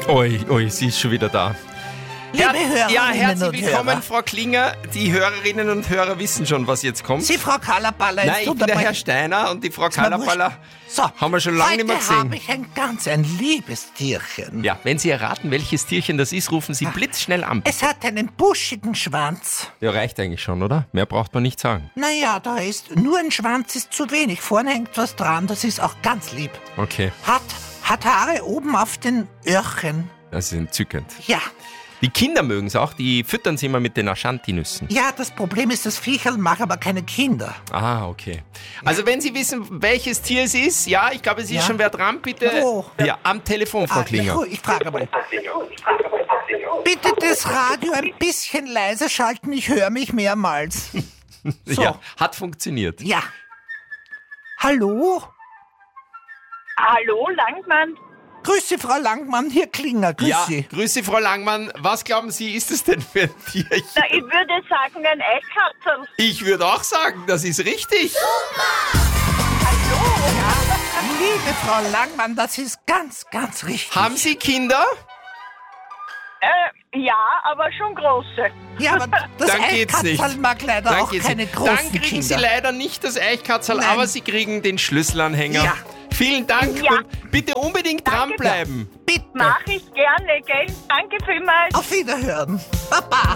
Ui, sie ist schon wieder da. Liebe Hörerinnen herzlich und willkommen, Hörer. Frau Klinger. Die Hörerinnen und Hörer wissen schon, was jetzt kommt. Sie, Frau Kallerballer, Nein, ich bin der Herr Steiner und die Frau Kallerballer So, haben wir schon lange nicht mehr heute habe gesehen. ich ein liebes Tierchen. Ja, wenn Sie erraten, welches Tierchen das ist, rufen Sie blitzschnell an. Es hat einen buschigen Schwanz. Ja, reicht eigentlich schon, oder? Mehr braucht man nicht sagen. Naja, da ist nur ein Schwanz ist zu wenig. Vorne hängt was dran, das ist auch ganz lieb. Okay, Hat Haare oben auf den Öhrchen. das ist entzückend. Ja. Die Kinder mögen es auch, die füttern sie immer mit den Ashanti-Nüssen. Ja, das Problem ist, das Viecherl mag aber keine Kinder. Ah, okay. Also wenn Sie wissen, welches Tier es ist, ja, ich glaube, es ist Ja. schon wer dran, bitte. Wo? Ja, am Telefon, Frau Klinger. Ich frage mal. Bitte das Radio ein bisschen leiser schalten, ich höre mich mehrmals. So. Ja, hat funktioniert. Ja. Hallo? Hallo, Langmann. Grüß Sie, Frau Langmann, hier Klinger, grüß Ja, Sie. grüße Sie, Frau Langmann. Was glauben Sie, ist es denn für ein Tierchen? Na, ich würde sagen, ein Eichkatzel. Ich würde auch sagen, das ist richtig. Liebe Frau Langmann, das ist ganz, ganz richtig. Haben Sie Kinder? Ja, aber schon große. Ja, aber das Dann geht's nicht. Eichkatzel mag leider Dann auch geht's keine nicht. großen Dann kriegen Kinder. Sie leider nicht das Eichkatzel, Nein. aber Sie kriegen den Schlüsselanhänger. Ja. Vielen Dank Ja. und bitte unbedingt dranbleiben. Bitte. Mach ich gerne, gell? Danke vielmals. Auf Wiederhören. Baba.